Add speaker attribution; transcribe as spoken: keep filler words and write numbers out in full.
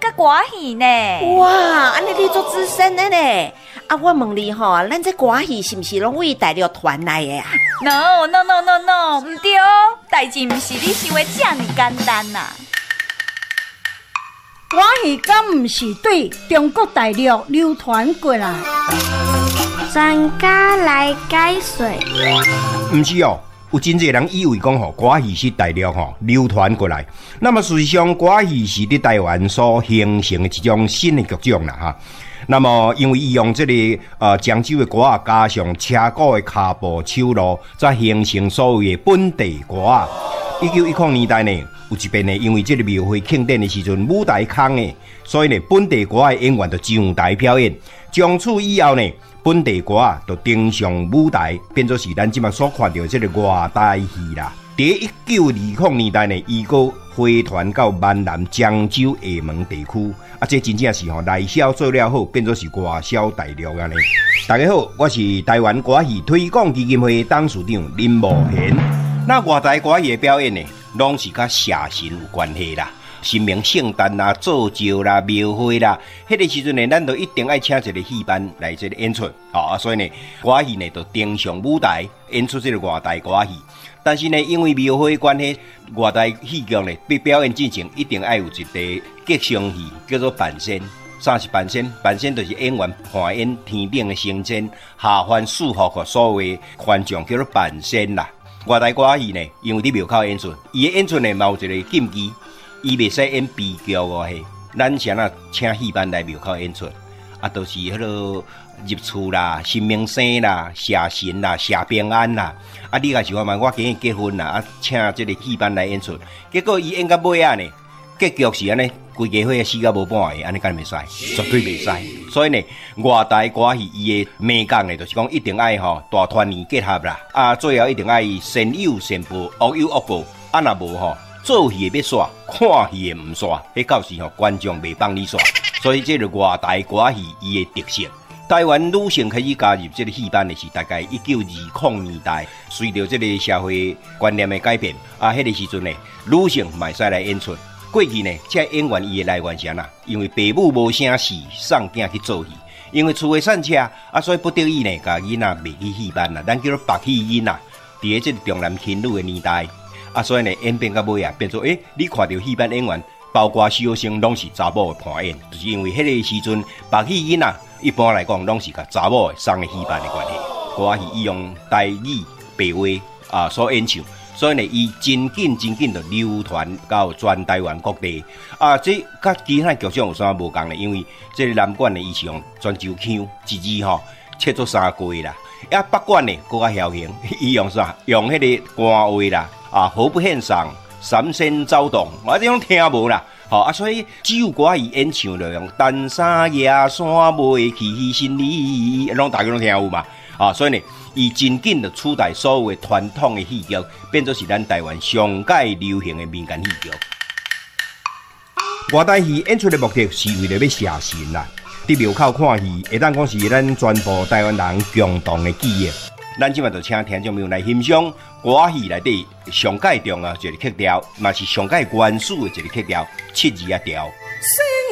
Speaker 1: 甲歌戏呢。
Speaker 2: 哇，安尼你做资深的呢？啊，我问你吼，咱这歌戏是毋是拢为大陆传来的啊
Speaker 1: ？No no no no no， 唔对哦，代志唔是你想的这么简单呐、啊。
Speaker 3: 歌戏敢唔是对中国大陆流传过来？
Speaker 4: 专家来解说。
Speaker 5: 唔是哦。有真侪人以为讲吼，歌戏是大陆吼流传过来，那么事实上，歌戏是伫台湾所形成的一种新的剧种啦哈。那么因为伊用这个呃漳州的歌啊，加上车鼓的脚步手路，才形成所谓的本地歌啊。一九一零年代呢，有一遍呢，因为这个庙会庆典的时阵舞台空的，所以呢，本地歌的演员就上台表演。从此以后呢，本地歌啊，就登上舞台，变作是咱即马所看到这个外台戏啦。伫一九二零年代呢，伊个回传到闽南漳州厦门地区，啊，这真正是吼内销做了好，变作是外销大陆安尼。大家好，我是台湾歌戏推广基金会董事长林茂贤。那外台歌戏的表演呢，拢是甲社神有关系啦。新明圣诞啦、造就啦、庙会啦，迄个时阵呢，咱都一定爱请一个戏班来这个演出，啊，所以呢，歌戏呢就登上舞台演出这个外台歌戏。但是呢，因为庙会关系，外台戏剧呢，必表演进程一定爱有一个吉祥戏，叫做扮仙。啥是扮仙？扮仙就是演员扮演天顶的神仙，下凡祝福给所有观众，叫做扮仙啦。外台歌戏呢，因为伫庙口演出，伊的演出呢，嘛有一个禁忌。伊袂使演悲剧哦嘿，咱先啊请戏班来庙口演出，啊都、就是迄落入厝啦、新明生啦、谢神啦、谢平安啦，啊你也是看嘛，我今日结婚啦，啊请这个戏班来演出，结果伊演到尾啊呢，结局是安尼，规家伙死到无半个，安尼敢袂使，绝对袂使。所以呢，外台歌戏伊的美感呢，就是讲一定爱吼大团圆结合啦，啊最后一定爱善有善报，恶有恶报，啊若无吼。做戏的要煞，看戏的唔煞，迄到时吼观众袂帮你煞，所以这个外台歌戏伊的特色。台湾女性开始加入这个戏班的是大概一九二零年代，随着这个社会观念的改变，啊，迄、那个时阵呢，女性嘛使来演出。过去呢，这演员伊的来源是安那？因为父母无啥事，送囝去做戏，因为厝的散车，啊，所以不得已呢，甲囡仔卖去戏班啦，咱叫做白戏囡仔。伫个这个重男轻女的年代。啊，所以呢，演变到尾啊，变做诶，你看到戏班演员，包括小生拢是查某的伴演，就是因为迄个时阵白戏囡仔一般来讲拢是甲查某的送的戏班的关系。歌戏伊用台语白话啊所演唱，所以呢，伊真紧真紧就流传到全台湾各地。啊，这甲其他剧种有啥无共呢？因为这个南管呢，伊是用泉州腔，一字吼切做三句啦。啊，北管呢，更加嚣形，伊用啥？用迄个官话啦。啊，毫不献上，三仙走动，我这种听无啦。好、哦、啊，所以只有歌戏演唱就用单山野山袂去心里，拢大家拢听有嘛。啊，所以呢，伊真紧就取代所有的传统的戏剧，变作是咱台湾上界流行的民间戏剧。外台戏演出的目的是为了要写神啦，伫庙口看戏，会当讲是咱全部台湾人共同的记忆。咱即马就请听众朋友来欣赏歌戏内底上界重要一个曲调，嘛是上界原始的一个曲调，七字啊调。